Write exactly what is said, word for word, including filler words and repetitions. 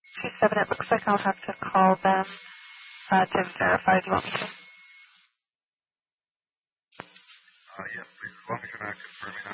two seven, it looks like I'll have to call them uh, to verify. Do you want me to? Uh, yes, please. As long as you're not confirming